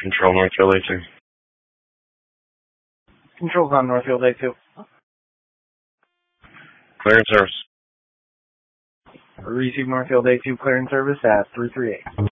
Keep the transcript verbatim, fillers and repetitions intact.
Control Northfield A two. Control's on Northfield A two. Clearance service. Receive Northfield A two clearance service at three three eight.